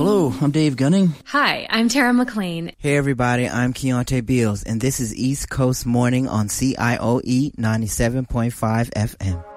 Hello, I'm Dave Gunning. Hi, I'm Tara McLean. Hey everybody, I'm Keontae Beals, and this is East Coast Morning on CIOE 97.5 FM.